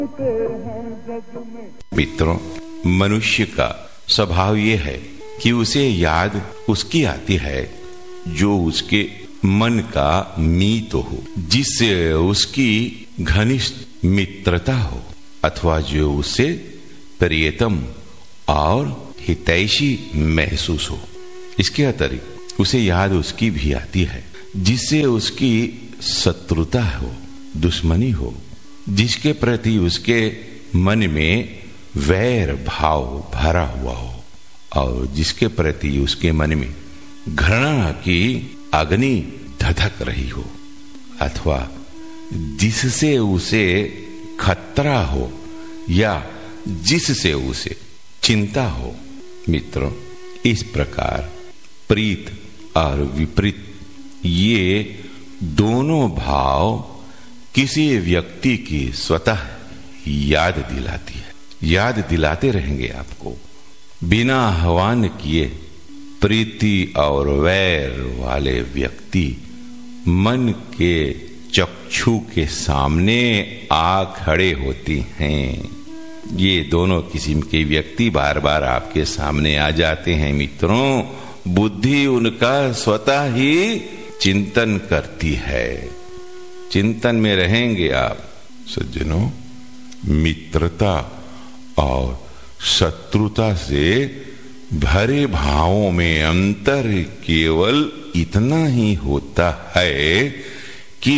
मित्रों, मनुष्य का स्वभाव ये है कि उसे याद उसकी आती है जो उसके मन का मीत हो, जिससे उसकी घनिष्ठ मित्रता हो, अथवा जो उसे प्रियतम और हितैषी महसूस हो। इसके अतिरिक्त उसे याद उसकी भी आती है जिससे उसकी शत्रुता हो, दुश्मनी हो, जिसके प्रति उसके मन में वैर भाव भरा हुआ हो और जिसके प्रति उसके मन में घृणा की अग्नि धधक रही हो, अथवा जिससे उसे खतरा हो या जिससे उसे चिंता हो। मित्रों, इस प्रकार प्रीत और विपरीत ये दोनों भाव किसी व्यक्ति की स्वतः याद दिलाती है। याद दिलाते रहेंगे आपको। बिना आह्वान किए प्रीति और वैर वाले व्यक्ति मन के चक्षु के सामने आ खड़े होती हैं। ये दोनों किस्म के व्यक्ति बार बार आपके सामने आ जाते हैं। मित्रों, बुद्धि उनका स्वतः ही चिंतन करती है। चिंतन में रहेंगे आप सज्जनों। मित्रता और शत्रुता से भरे भावों में अंतर केवल इतना ही होता है कि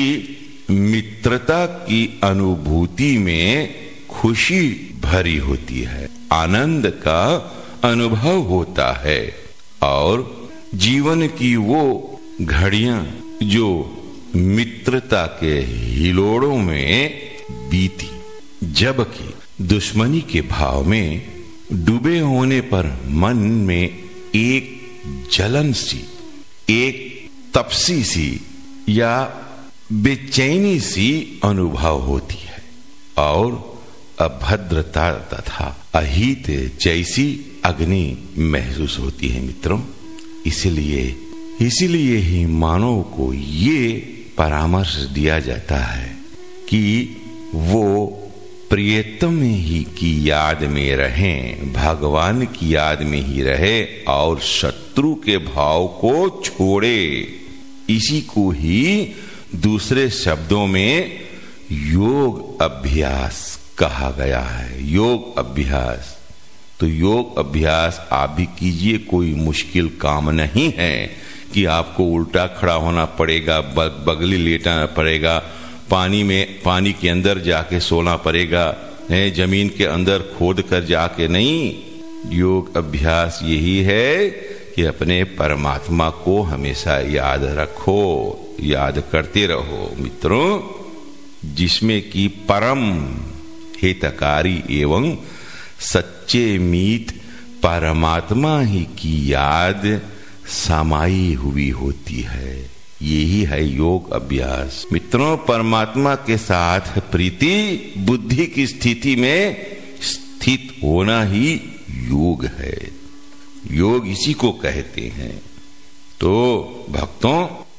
मित्रता की अनुभूति में खुशी भरी होती है, आनंद का अनुभव होता है और जीवन की वो घड़ियां जो मित्रता के हिलोड़ों में बीती, जबकि दुश्मनी के भाव में डूबे होने पर मन में एक जलन सी, एक तपसी सी या बेचैनी सी अनुभव होती है और अभद्रता तथा अहित जैसी अग्नि महसूस होती है। मित्रों, इसीलिए ही मानव को ये परामर्श दिया जाता है कि वो प्रियतम ही की याद में रहें, भगवान की याद में ही रहे और शत्रु के भाव को छोड़े। इसी को ही दूसरे शब्दों में योग अभ्यास कहा गया है। योग अभ्यास, तो योग अभ्यास आप भी कीजिए। कोई मुश्किल काम नहीं है कि आपको उल्टा खड़ा होना पड़ेगा, बगली लेटाना पड़ेगा, पानी के अंदर जाके सोना पड़ेगा, जमीन के अंदर खोद कर जाके नहीं। योग अभ्यास यही है कि अपने परमात्मा को हमेशा याद रखो, याद करते रहो। मित्रों, जिसमें कि परम हितकारी एवं सच्चे मीत परमात्मा ही की याद समाई हुई होती है। यही है योग अभ्यास। मित्रों, परमात्मा के साथ प्रीति बुद्धि की स्थिति में स्थित होना ही योग है। योग इसी को कहते हैं। तो भक्तों,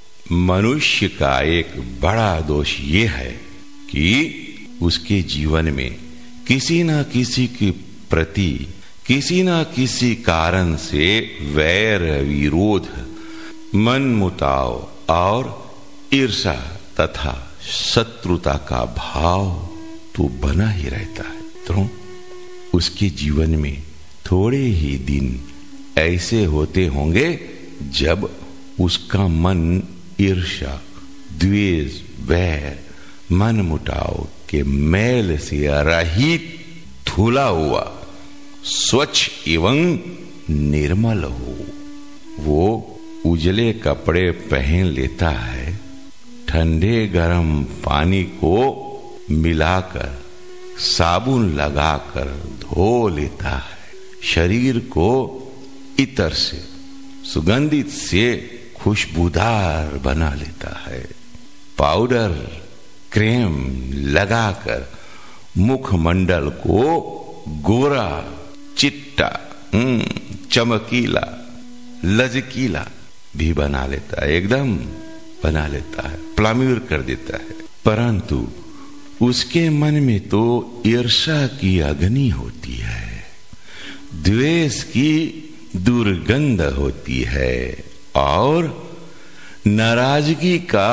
मनुष्य का एक बड़ा दोष ये है कि उसके जीवन में किसी न किसी के प्रति किसी न किसी कारण से वैर, विरोध, मन मुटाव और ईर्षा तथा शत्रुता का भाव तो बना ही रहता है। तो उसके जीवन में थोड़े ही दिन ऐसे होते होंगे जब उसका मन ईर्षा, द्वेष, वैर, मन मुटाव के मैल से रहित, धुला हुआ, स्वच्छ एवं निर्मल हो। वो उजले कपड़े पहन लेता है, ठंडे गरम पानी को मिलाकर, साबुन लगाकर धो लेता है, शरीर को इत्र से, सुगंधित से खुशबूदार बना लेता है, पाउडर, क्रीम लगाकर मुखमंडल को गोरा, चिट्टा, चमकीला, लचकीला भी बना लेता है, एकदम बना लेता है, प्लाम्यूर कर देता है। परंतु उसके मन में तो ईर्ष्या की अग्नि होती है, द्वेष की दुर्गंध होती है और नाराजगी का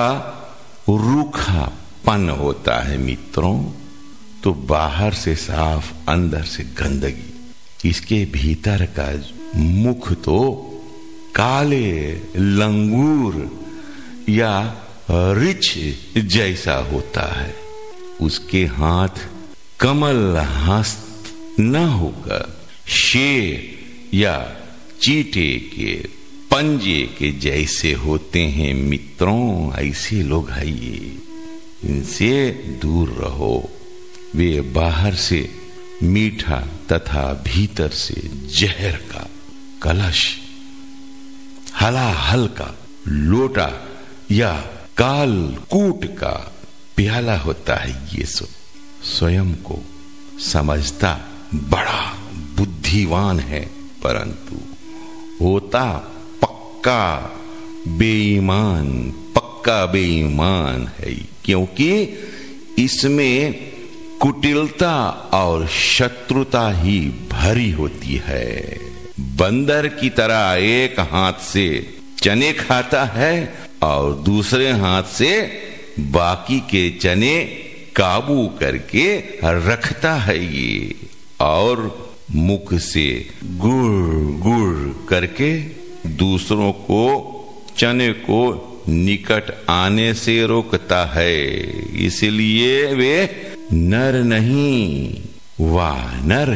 रूखापन होता है मित्रों। तो बाहर से साफ, अंदर से गंदगी। इसके भीतर का मुख तो काले लंगूर या रिछ जैसा होता है। उसके हाथ कमल हस्त न होकर शेर या चीटे के पंजे के जैसे होते हैं मित्रों। ऐसे लोग हैं ये, इनसे दूर रहो। वे बाहर से मीठा तथा भीतर से जहर का कलश, हलाहल का लोटा या कालकूट का प्याला होता है। ये स्वयं को समझता बड़ा बुद्धिमान है, परंतु होता पक्का बेईमान है, क्योंकि इसमें कुटिलता और शत्रुता ही भरी होती है। बंदर की तरह एक हाथ से चने खाता है और दूसरे हाथ से बाकी के चने काबू करके रखता है ये, और मुख से गुड़ गुड़ करके दूसरों को चने को निकट आने से रोकता है। इसलिए वे नर नहीं वानर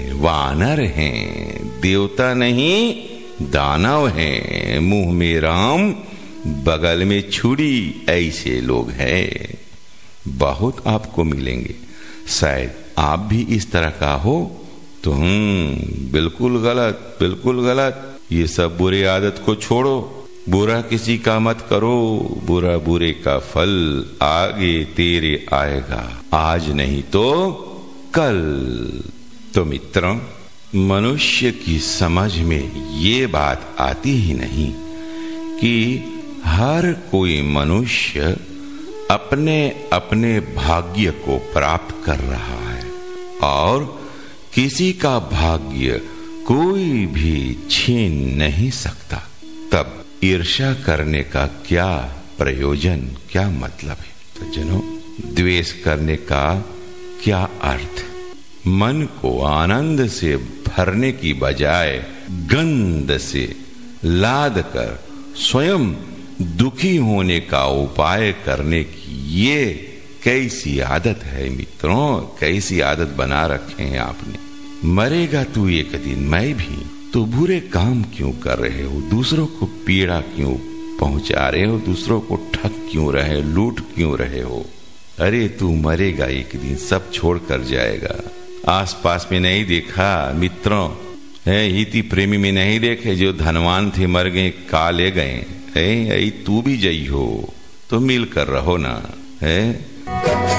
हैं, देवता नहीं दानव हैं। मुंह में राम बगल में छुरी, ऐसे लोग हैं। बहुत आपको मिलेंगे। शायद आप भी इस तरह का हो तो बिल्कुल गलत। ये सब बुरी आदत को छोड़ो, बुरा किसी का मत करो। बुरे का फल आगे तेरे आएगा, आज नहीं तो कल। तो मित्रों, मनुष्य की समझ में ये बात आती ही नहीं कि हर कोई मनुष्य अपने अपने भाग्य को प्राप्त कर रहा है और किसी का भाग्य कोई भी छीन नहीं सकता। तब ईर्ष्या करने का क्या प्रयोजन, क्या मतलब है? तो जनों, द्वेष करने का क्या अर्थ? मन को आनंद से भरने की बजाय गंध से लाद कर स्वयं दुखी होने का उपाय करने की ये कैसी आदत है मित्रों? कैसी आदत बना रखे हैं आपने? मरेगा तू एक दिन, मैं भी। तो बुरे काम क्यों कर रहे हो? दूसरों को पीड़ा क्यों पहुंचा रहे हो? दूसरों को ठग क्यों रहे, लूट क्यों रहे हो? अरे तू मरेगा एक दिन, सब छोड़ कर जाएगा। आसपास में नहीं देखा मित्रों, है हिती प्रेमी में नहीं देखे जो धनवान थे मर गए, का ले गए? है तू भी जई हो तो मिल कर रहो ना, है।